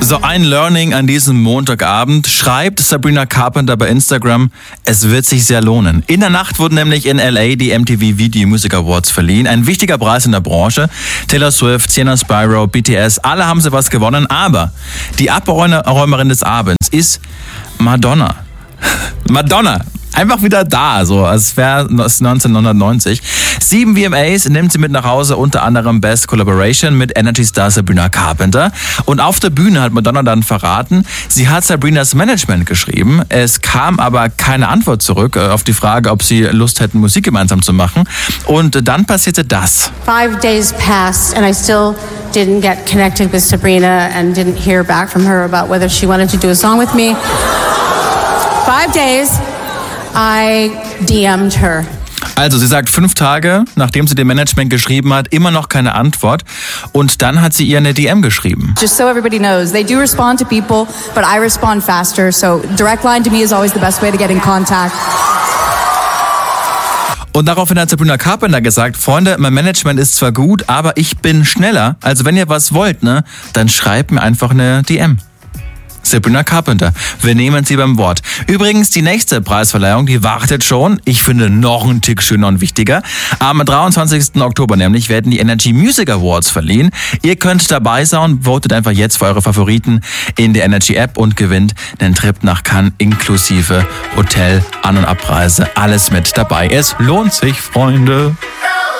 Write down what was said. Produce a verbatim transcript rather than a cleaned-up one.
So ein Learning an diesem Montagabend, schreibt Sabrina Carpenter bei Instagram, es wird sich sehr lohnen. In der Nacht wurden nämlich in L A die M T V Video Music Awards verliehen. Ein wichtiger Preis in der Branche. Taylor Swift, Sienna Spyro, B T S, alle haben sie was gewonnen. Aber die Abräumerin des Abends ist Madonna. Madonna. Einfach wieder da, so als wäre es neunzehnhundertneunzig. Sieben V M As nimmt sie mit nach Hause, unter anderem Best Collaboration mit Energy Star Sabrina Carpenter. Und auf der Bühne hat Madonna dann verraten, sie hat Sabrinas Management geschrieben. Es kam aber keine Antwort zurück auf die Frage, ob sie Lust hätten, Musik gemeinsam zu machen. Und dann passierte das. Five days passed and I still didn't get connected with Sabrina and didn't hear back from her about whether she wanted to do a song with me. Five days. I D M'd her. Also sie sagt fünf Tage, nachdem sie dem Management geschrieben hat, immer noch keine Antwort. Und dann hat sie ihr eine D M geschrieben. Just so everybody knows, they do respond to people, but I respond faster. So direct line to me is always the best way to get in contact. Und daraufhin hat Sabrina Carpenter gesagt, Freunde, mein Management ist zwar gut, aber ich bin schneller. Also wenn ihr was wollt, ne, dann schreibt mir einfach eine D M. Sabrina Carpenter. Wir nehmen sie beim Wort. Übrigens, die nächste Preisverleihung, die wartet schon. Ich finde noch einen Tick schöner und wichtiger. Am dreiundzwanzigsten Oktober nämlich werden die Energy Music Awards verliehen. Ihr könnt dabei sein, votet einfach jetzt für eure Favoriten in der Energy App und gewinnt einen Trip nach Cannes inklusive Hotel, An- und Abreise. Alles mit dabei. Es lohnt sich, Freunde.